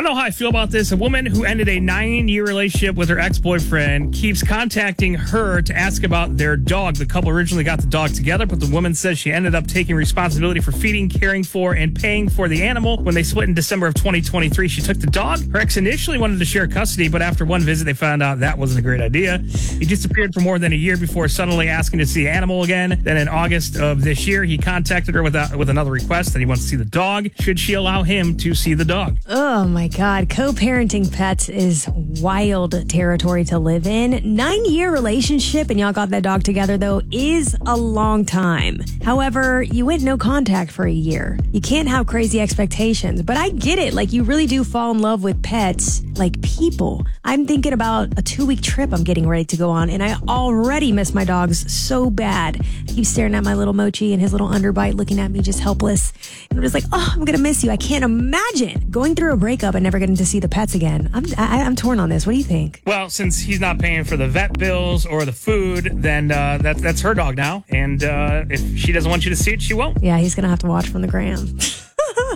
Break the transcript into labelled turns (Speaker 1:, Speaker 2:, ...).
Speaker 1: I don't know how I feel about this. A woman who ended a 9-year relationship with her ex-boyfriend keeps contacting her to ask about their dog. The couple originally got the dog together, but the woman says she ended up taking responsibility for feeding, caring for, and paying for the animal. When they split in December of 2023, she took the dog. Her ex initially wanted to share custody, but after one visit, they found out that wasn't a great idea. He disappeared for more than a year before suddenly asking to see the animal again. Then in August of this year, he contacted her with another request that he wants to see the dog. Should she allow him to see the dog?
Speaker 2: Oh my God. Co-parenting pets is wild territory to live in. 9-year relationship and y'all got that dog together though is a long time. However, you went no contact for a year. You can't have crazy expectations, but I get it. Like you really do fall in love with pets like people. I'm thinking about a 2-week trip I'm getting ready to go on and I already miss my dogs so bad. I keep staring at my little Mochi and his little underbite looking at me just helpless. And I'm just like, oh, I'm going to miss you. I can't imagine going through a breakup and never getting to see the pets again. I'm torn on this. What do you think?
Speaker 1: Well, since he's not paying for the vet bills or the food, then that's her dog now. And if she doesn't want you to see it, she won't.
Speaker 2: Yeah, he's going to have to watch from the gram.